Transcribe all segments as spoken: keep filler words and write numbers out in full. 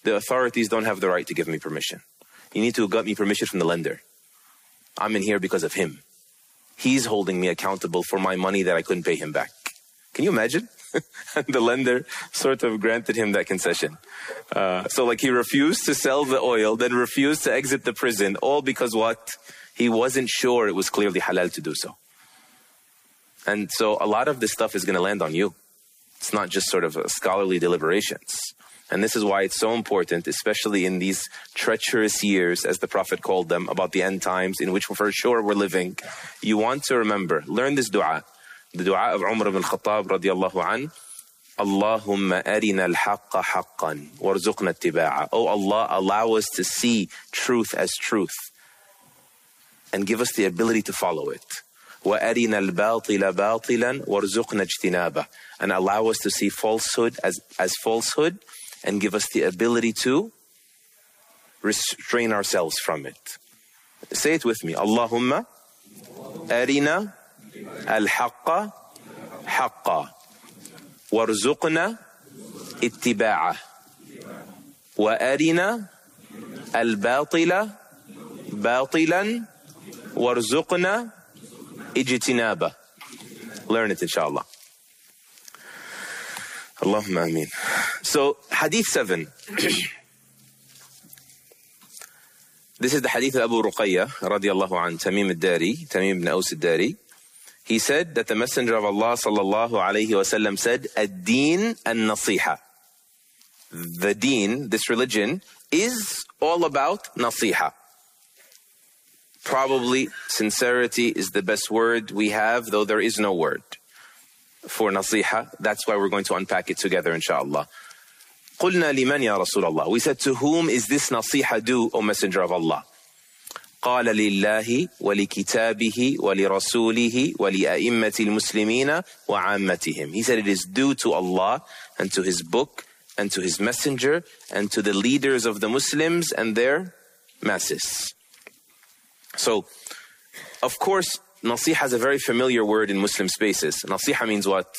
the authorities don't have the right to give me permission. You need to get me permission from the lender. I'm in here because of him. He's holding me accountable for my money that I couldn't pay him back. Can you imagine? The lender sort of granted him that concession. Uh, so like he refused to sell the oil, then refused to exit the prison, all because what? He wasn't sure it was clearly halal to do so. And so a lot of this stuff is going to land on you. It's not just sort of scholarly deliberations. And this is why it's so important, especially in these treacherous years, as the Prophet called them, about the end times in which for sure we're living. You want to remember, learn this dua. The dua of Umar ibn al-Khattab radiallahu an. Allahumma arina al-haqqa haqqan warzuqna ittiba'a. Oh Allah, allow us to see truth as truth and give us the ability to follow it. Wa arina al-batila batilan warzuqna ijtinaba. And allow us to see falsehood as, as falsehood and give us the ability to restrain ourselves from it. Say it with me. Allahumma arina al-haqqa haqqa warzuqna ittiba'a wa arina al-batila batilan warzuqna ijtinaba. Learn it, inshallah. Allahumma ameen. So, hadith seven. This is the hadith of Abu Ruqayya, radiallahu an, Tamim al-Dari, Tamim ibn Aus al-Dari. He said that the Messenger of Allah, sallallahu alayhi wa sallam, said, Ad-Deen an-Nasiha. The deen, this religion, is all about nasiha. Probably sincerity is the best word we have, though there is no word for nasiha. That's why we're going to unpack it together, inshallah. قُلْنَا لِمَنْ يَا رَسُولَ اللَّهِ. We said, to whom is this nasiha due, O Messenger of Allah? قَالَ لِلَّهِ وَلِكِتَابِهِ وَلِرَسُولِهِ وَلِأَئِمَّةِ الْمُسْلِمِينَ وَعَامَّتِهِمْ. He said it is due to Allah and to His book and to His messenger and to the leaders of the Muslims and their masses. So, of course, nasiha is a very familiar word in Muslim spaces. Nasiha means what?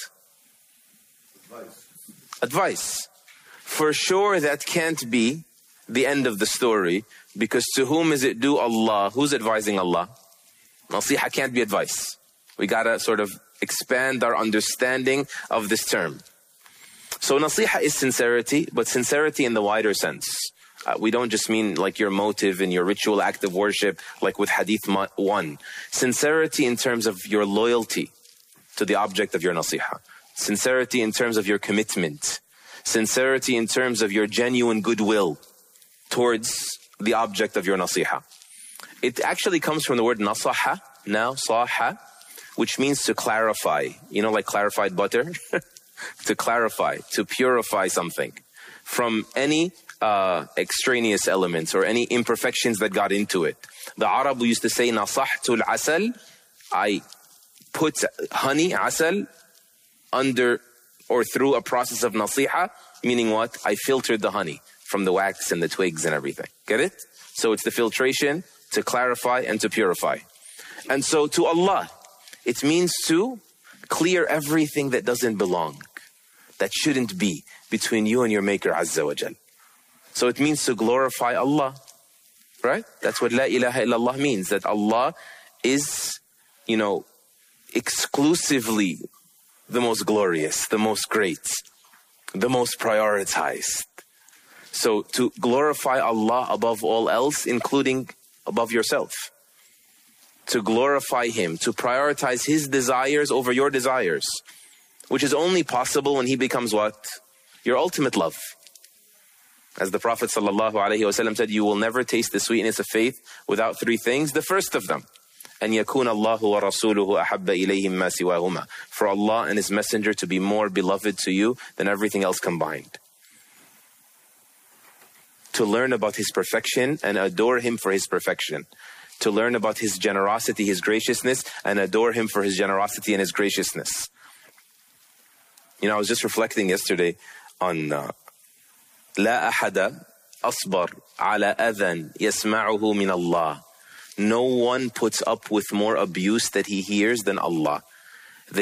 Advice. Advice. For sure that can't be the end of the story, because to whom is it due? Allah. Who's advising Allah? Nasiha can't be advice. We gotta sort of expand our understanding of this term. So nasiha is sincerity, but sincerity in the wider sense. Uh, we don't just mean like your motive in your ritual act of worship, like with hadith one. Sincerity in terms of your loyalty to the object of your nasiha. Sincerity in terms of your commitment. Sincerity in terms of your genuine goodwill towards the object of your nasiha. It actually comes from the word nasaha, now, saha, which means to clarify. You know, like clarified butter? To clarify, to purify something from any uh, extraneous elements or any imperfections that got into it. The Arab used to say, nasahtu al-asal, I put honey, asal, under or through a process of nasiha, meaning what? I filtered the honey from the wax and the twigs and everything. Get it? So it's the filtration to clarify and to purify. And so to Allah, it means to clear everything that doesn't belong, that shouldn't be between you and your Maker Azza wa Jal. So it means to glorify Allah, right? That's what La ilaha illallah means, that Allah is, you know, exclusively the most glorious, the most great, the most prioritized. So to glorify Allah above all else, including above yourself. To glorify Him, to prioritize His desires over your desires, which is only possible when He becomes what? Your ultimate love. As the Prophet ﷺ said, you will never taste the sweetness of faith without three things. The first of them, أن يكون الله ورسوله أحب إليهم ما سواهما. For Allah and His Messenger to be more beloved to you than everything else combined. To learn about His perfection and adore Him for His perfection. To learn about His generosity, His graciousness, and adore Him for His generosity and His graciousness. You know, I was just reflecting yesterday on uh, لا أحد أصبر على أذى يسمعه من الله. No one puts up with more abuse that he hears than Allah. They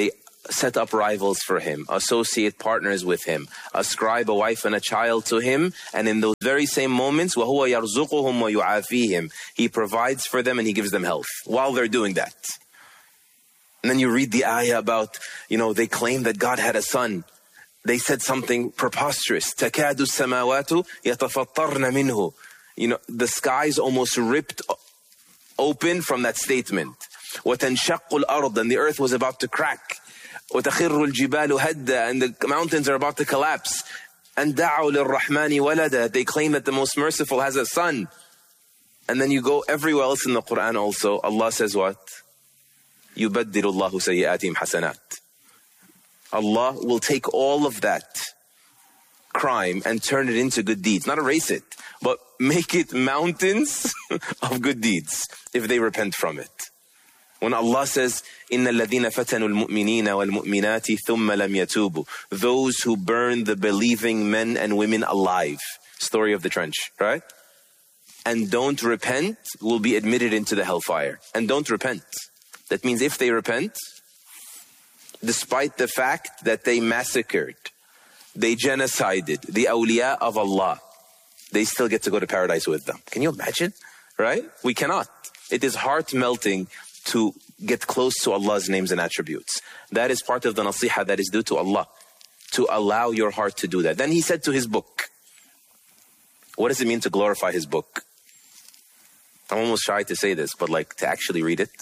set up rivals for him, associate partners with him, ascribe a wife and a child to him, and in those very same moments, وَهُوَ يَرْزُقُهُمْ وَيُعَافِيهِمْ, he provides for them and he gives them health while they're doing that. And then you read the ayah about, you know, they claim that God had a son. They said something preposterous. تَكَادُ السَّمَاوَاتُ يَتَفَطَّرْنَ مِنْهُ. You know, the skies almost ripped open from that statement. وَتَنْشَقُّ الْأَرْض, and the earth was about to crack. وَتَخِرُّ الْجِبَالُ هَدًّا, and the mountains are about to collapse. And دَعَوْا لِلرَّحْمَنِ وَلَدًا, they claim that the most merciful has a son. And then you go everywhere else in the Quran also, Allah says what? يُبَدِّلُ اللَّهُ سَيِّئَاتِهِمْ حَسَنَاتٍ. Allah will take all of that crime and turn it into good deeds. Not erase it, but make it mountains of good deeds if they repent from it. When Allah says, إِنَّ الَّذِينَ فَتَنُوا الْمُؤْمِنِينَ وَالْمُؤْمِنَاتِ ثُمَّ لَمْ يَتُوبُوا, those who burn the believing men and women alive. Story of the trench, right? And don't repent will be admitted into the hellfire. And don't repent. That means if they repent, despite the fact that they massacred, they genocided the awliya of Allah, they still get to go to paradise with them. Can you imagine? Right? We cannot. It is heart melting to get close to Allah's names and attributes. That is part of the nasiha that is due to Allah, to allow your heart to do that. Then he said to his book, what does it mean to glorify his book? I'm almost shy to say this, but like to actually read it,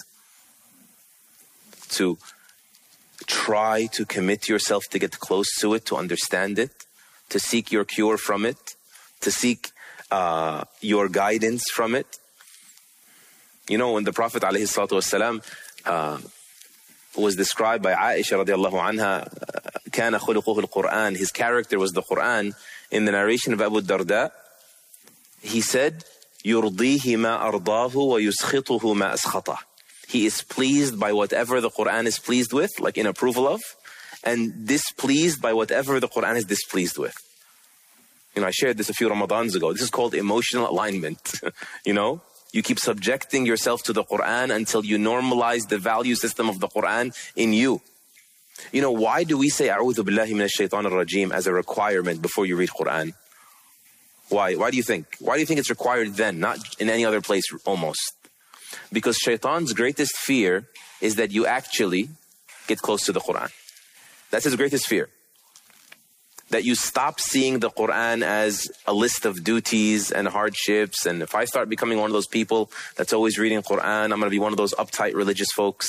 to try to commit yourself to get close to it, to understand it, to seek your cure from it, to seek uh, your guidance from it. You know, when the Prophet ﷺ, uh, was described by Aisha radiallahu anha, كَانَ خُلُقُهُ الْقُرْآنِ, his character was the Quran, in the narration of Abu Darda, he said, يُرْضِيهِ مَا أَرْضَاهُ وَيُسْخِطُهُ مَا أَسْخَطَهُ. He is pleased by whatever the Quran is pleased with, like in approval of, and displeased by whatever the Quran is displeased with. You know, I shared this a few Ramadans ago. This is called emotional alignment. You know, you keep subjecting yourself to the Quran until you normalize the value system of the Quran in you. You know, why do we say A'udhu billahi minash shaitanir rajim as a requirement before you read Quran? Why? Why do you think? Why do you think it's required then, not in any other place almost? Because shaitan's greatest fear is that you actually get close to the Quran. That's his greatest fear. That you stop seeing the Quran as a list of duties and hardships. And if I start becoming one of those people that's always reading Quran, I'm going to be one of those uptight religious folks.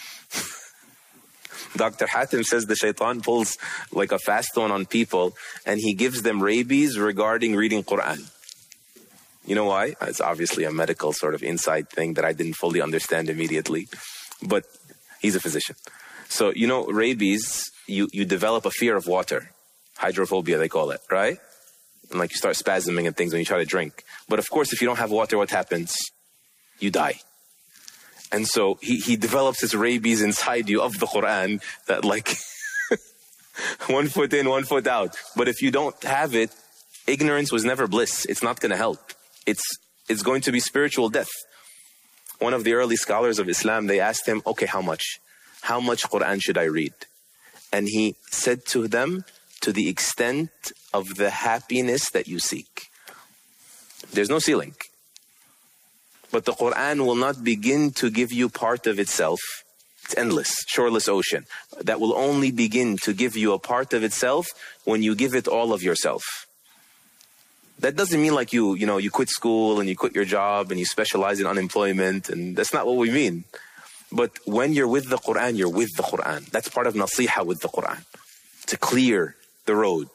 Doctor Hatim says the shaitan pulls like a fast one on people and he gives them rabies regarding reading Quran. You know why? It's obviously a medical sort of inside thing that I didn't fully understand immediately, but he's a physician. So, you know, rabies, you, you develop a fear of water. Hydrophobia, they call it, right? And like you start spasming and things when you try to drink. But of course, if you don't have water, what happens? You die. And so he, he develops this rabies inside you of the Quran that like one foot in, one foot out. But if you don't have it, ignorance was never bliss. It's not going to help. It's, it's going to be spiritual death. One of the early scholars of Islam, they asked him, okay, how much? How much Quran should I read? And he said to them, to the extent of the happiness that you seek. There's no ceiling. But the Quran will not begin to give you part of itself. It's endless, shoreless ocean. That will only begin to give you a part of itself when you give it all of yourself. That doesn't mean like you, you know, you quit school and you quit your job and you specialize in unemployment, and that's not what we mean. But when you're with the Quran, you're with the Quran. That's part of nasiha with the Quran, to clear the road.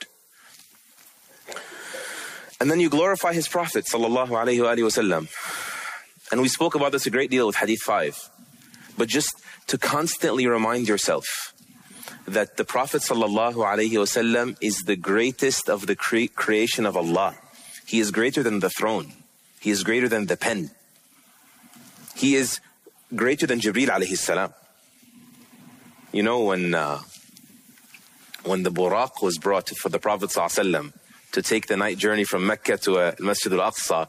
And then you glorify his Prophet sallallahu alaihi wasallam. And we spoke about this a great deal with Hadith five. But just to constantly remind yourself that the Prophet sallallahu alaihi wasallam is the greatest of the cre- creation of Allah. He is greater than the throne. He is greater than the pen. He is greater than Jibreel alayhi salam. You know, when uh, when the Buraq was brought for the Prophet sallallahu alaihi wasallam to take the night journey from Mecca to uh, Masjid al-Aqsa,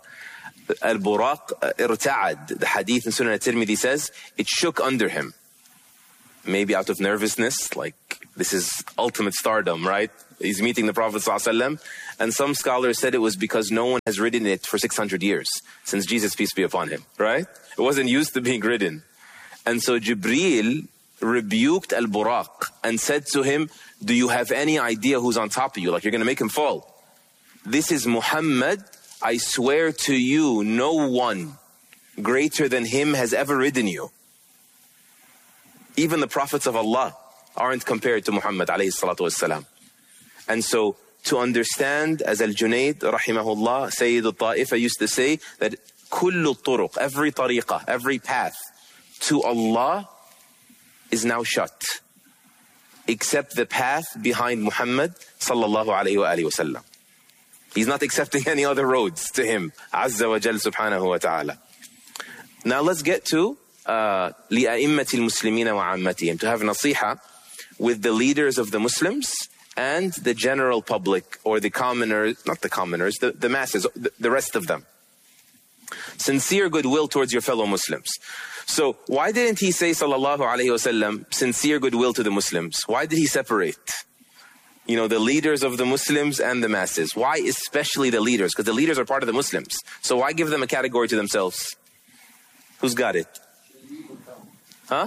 Al-Buraq irta'ad, the hadith in Sunan al-Tirmidhi says, it shook under him. maybe out of nervousness, like this is ultimate stardom, right? He's meeting the Prophet ﷺ, and some scholars said it was because no one has ridden it for six hundred years, since Jesus, peace be upon him, right? It wasn't used to being ridden. And so Jibreel rebuked Al-Buraq and said to him, do you have any idea who's on top of you? Like, you're going to make him fall. This is Muhammad. I swear to you, no one greater than him has ever ridden you. Even the prophets of Allah aren't compared to Muhammad alayhi salatu wassalam. And so to understand, as Al-Junayd rahimahullah, Sayyid al-Ta'ifa used to say, that kullu turuq, every tariqah, every path to Allah is now shut, except the path behind Muhammad sallallahu alayhi wa alihi wa sallam. He's not accepting any other roads to him, Azza wa Jal subhanahu wa ta'ala. Now let's get to لِأَئِمَّةِ الْمُسْلِمِينَ وَعَامَّتِهِمْ, to have nasiha with the leaders of the Muslims and the general public, or the commoners, not the commoners, the, the masses, the, the rest of them. Sincere goodwill towards your fellow Muslims. So why didn't he say, sallallahu alayhi wasallam, sincere goodwill to the Muslims? Why did he separate, you know, the leaders of the Muslims and the masses? Why especially the leaders? Because the leaders are part of the Muslims. So why give them a category to themselves? Who's got it? Huh?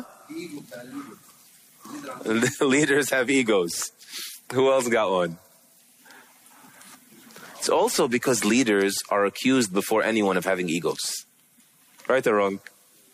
The leaders have egos. Who else got one? It's also because leaders are accused before anyone of having egos. Right or wrong?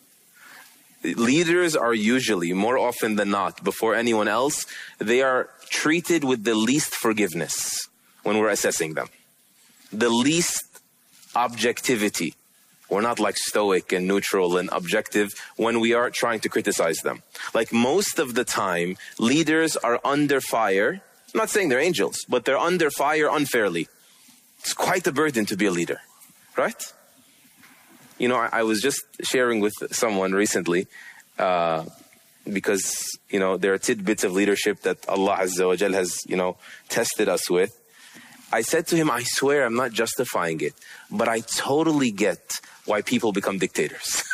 Leaders are usually, more often than not, before anyone else, they are treated with the least forgiveness when we're assessing them. The least objectivity. We're not like stoic and neutral and objective when we are trying to criticize them. Like most of the time, leaders are under fire. I'm not saying they're angels, but they're under fire unfairly. It's quite a burden to be a leader, right? You know, I, I was just sharing with someone recently, uh, because, you know, there are tidbits of leadership that Allah Azza wa Jal has, you know, tested us with. I said to him, I swear I'm not justifying it, but I totally get why people become dictators.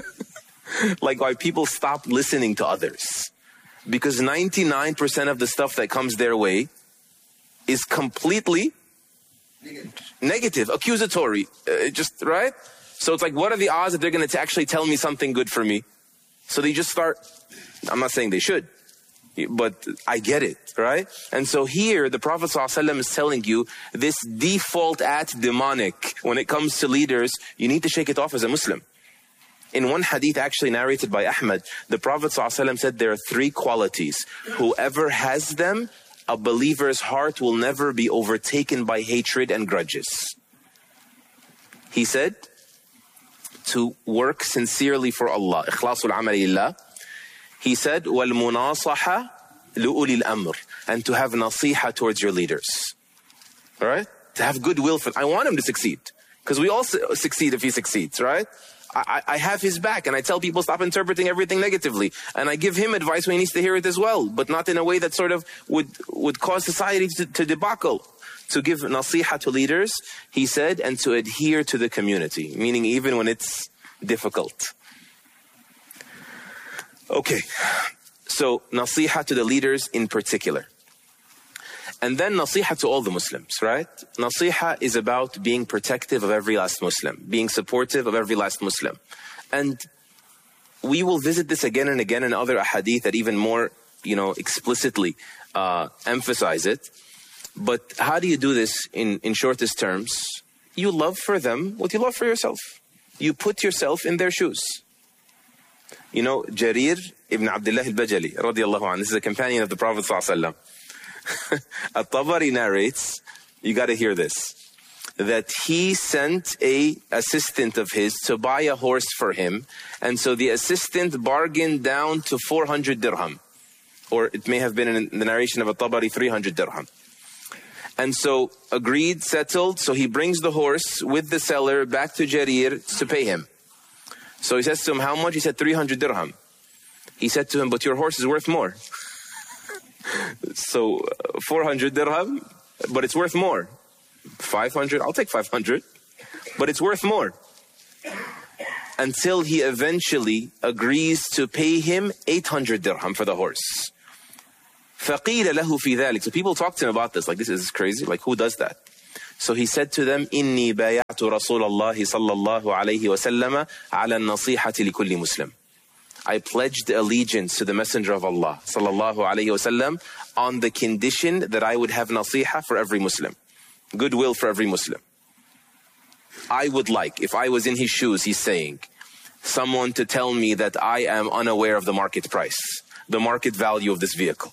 Like why people stop listening to others. Because ninety-nine percent of the stuff that comes their way is completely negative, negative accusatory, uh, just, right? So it's like, what are the odds that they're going to actually tell me something good for me? So they just start, I'm not saying they should, but I get it, right? And so here, the Prophet ﷺ is telling you, this default at demonic, when it comes to leaders, you need to shake it off as a Muslim. In one hadith actually narrated by Ahmad, the Prophet ﷺ said there are three qualities. Whoever has them, a believer's heart will never be overtaken by hatred and grudges. He said, to work sincerely for Allah, ikhlasul amali lillah. He said, وَالْمُنَاصَحَةِ لِأُولِي الْأَمْرِ, and to have nasiha towards your leaders. All right? To have goodwill for, I want him to succeed. Because we all su- succeed if he succeeds, right? I, I have his back, and I tell people stop interpreting everything negatively. And I give him advice when he needs to hear it as well, but not in a way that sort of would, would cause society to, to debacle. To give nasiha to leaders, he said, and to adhere to the community, meaning even when it's difficult. Okay, so nasiha to the leaders in particular. And then nasiha to all the Muslims, right? Nasiha is about being protective of every last Muslim, being supportive of every last Muslim. And we will visit this again and again in other ahadith that even more, you know, explicitly uh, emphasize it. But how do you do this in, in shortest terms? You love for them what you love for yourself. You put yourself in their shoes. You know, Jarir ibn Abdullah al-Bajali, radiallahu anhu, this is a companion of the Prophet sallallahu alaihi wasallam. At-Tabari narrates, you got to hear this, that he sent a assistant of his to buy a horse for him, and so the assistant bargained down to four hundred dirham, or it may have been in the narration of At-Tabari three hundred dirham. And so agreed, settled, so he brings the horse with the seller back to Jarir to pay him. So he says to him, how much? He said three hundred dirham. He said to him, but your horse is worth more. So uh, four hundred dirham, but it's worth more. five hundred, I'll take five hundred, but it's worth more. until he eventually agrees to pay him eight hundred dirham for the horse. فَقِيلَ لَهُ فِي ذَلِكَ. So people talk to him about this, like, this is crazy, like, who does that? So he said to them, إِنِّي بَايَعْتُ رَسُولَ اللَّهِ صَلَّى اللَّهُ عَلَيْهِ وَسَلَّمَ عَلَى النَّصِيحَةِ لِكُلِّ مُسْلِمٍ. I pledged allegiance to the Messenger of Allah sallallahu alayhi wasallam on the condition that I would have nasiha for every Muslim, goodwill for every Muslim. I would like, if I was in his shoes, he's saying, someone to tell me that I am unaware of the market price, the market value of this vehicle.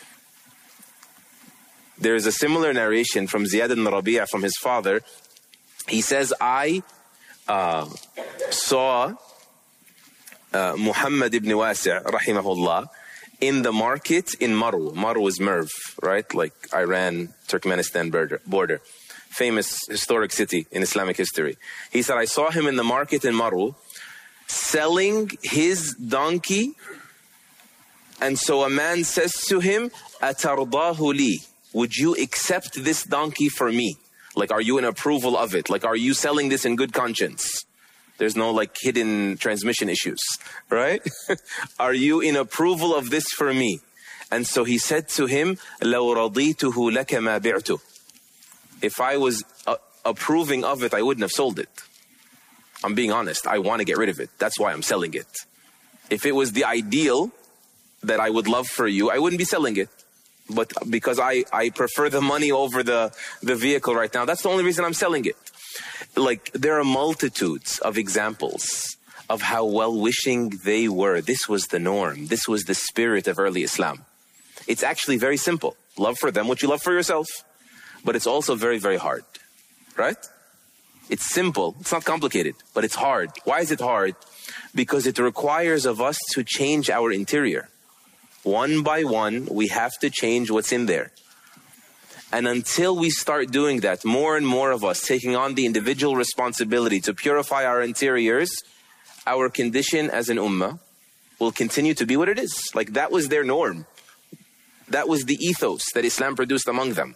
There is a similar narration from Ziyad ibn Rabi'a from his father. He says, I uh, saw Uh, Muhammad ibn Wasi' rahimahullah in the market in Marw. Marw is Merv, right? Like Iran, Turkmenistan border, border. Famous historic city in Islamic history. He said, I saw him in the market in Marw selling his donkey. And so a man says to him, أَتَرْضَاهُ لِي? Would you accept this donkey for me? Like, are you in approval of it? Like, are you selling this in good conscience? There's no like hidden transmission issues, right? Are you in approval of this for me? And so he said to him, لَوْ رَضِيتُهُ لَكَ مَا بِعْتُ. If I was uh, approving of it, I wouldn't have sold it. I'm being honest. I want to get rid of it. That's why I'm selling it. If it was the ideal that I would love for you, I wouldn't be selling it. But because I, I prefer the money over the, the vehicle right now, that's the only reason I'm selling it. Like, there are multitudes of examples of how well-wishing they were. This was the norm. This was the spirit of early Islam. It's actually very simple. Love for them what you love for yourself. But it's also very, very hard, right? It's simple. It's not complicated, but it's hard. Why is it hard? Because it requires of us to change our interior. One by one, we have to change what's in there. And until we start doing that, more and more of us taking on the individual responsibility to purify our interiors, our condition as an ummah will continue to be what it is. Like, that was their norm. That was the ethos that Islam produced among them.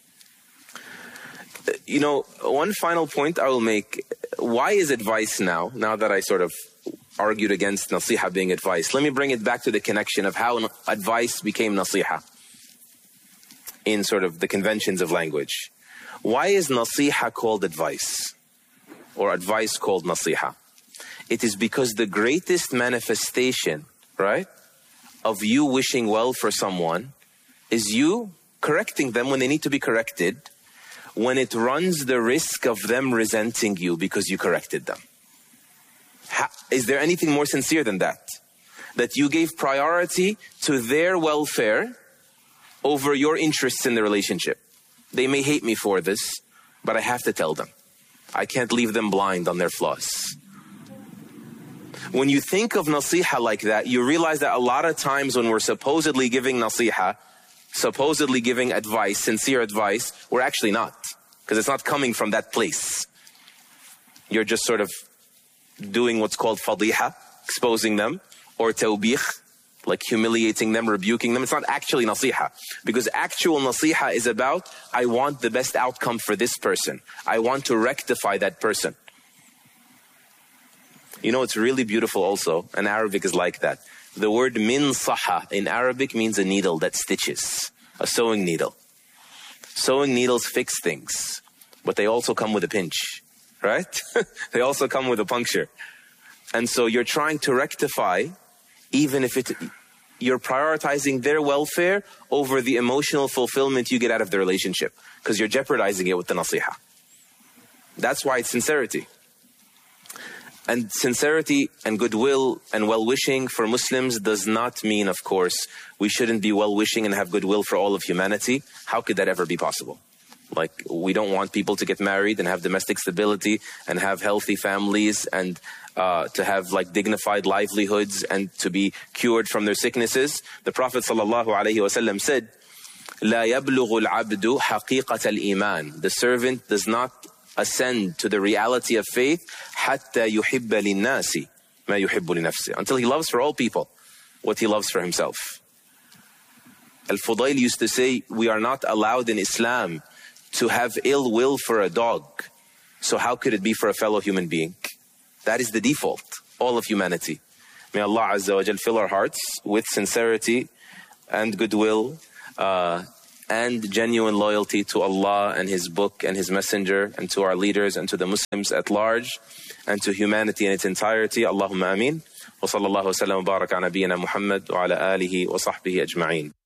You know, one final point I will make. Why is advice now, now that I sort of argued against nasiha being advice? Let me bring it back to the connection of how advice became nasiha in sort of the conventions of language. Why is nasiha called advice? Or advice called nasiha? It is because the greatest manifestation, right, of you wishing well for someone is you correcting them when they need to be corrected, when it runs the risk of them resenting you because you corrected them. How, is there anything more sincere than that? That you gave priority to their welfare over your interests in the relationship. They may hate me for this, but I have to tell them. I can't leave them blind on their flaws. When you think of nasiha like that, you realize that a lot of times when we're supposedly giving nasiha, supposedly giving advice, sincere advice, we're actually not. Because it's not coming from that place. You're just sort of doing what's called fadiha, exposing them, or tawbih, like humiliating them, rebuking them. It's not actually nasiha. Because actual nasiha is about, I want the best outcome for this person. I want to rectify that person. You know, it's really beautiful also, and Arabic is like that. The word min saha in Arabic means a needle that stitches, a sewing needle. Sewing needles fix things, but they also come with a pinch, right? They also come with a puncture. And so you're trying to rectify, even if it, you're prioritizing their welfare over the emotional fulfillment you get out of the relationship, because you're jeopardizing it with the nasiha. That's why it's sincerity. And sincerity and goodwill and well-wishing for Muslims does not mean, of course, we shouldn't be well-wishing and have goodwill for all of humanity. How could that ever be possible? Like, we don't want people to get married and have domestic stability and have healthy families and uh, to have like dignified livelihoods and to be cured from their sicknesses. The Prophet sallallahu alaihi wasallam said, "La yablughu al-abdu haqiqat al-iman." The servant does not ascend to the reality of faith hatta yuhibba linnasi ma yuhibbu li nafsi, until he loves for all people what he loves for himself. Al-Fudayl used to say, we are not allowed in Islam to have ill will for a dog. So how could it be for a fellow human being? That is the default, all of humanity. May Allah Azza wa Jal fill our hearts with sincerity and goodwill uh, and genuine loyalty to Allah and His book and His messenger, and to our leaders and to the Muslims at large and to humanity in its entirety. Allahumma ameen. Wa sallallahu wa sallam wa baraka ala nabiyyina Muhammad wa ala alihi wa sahbihi ajma'een.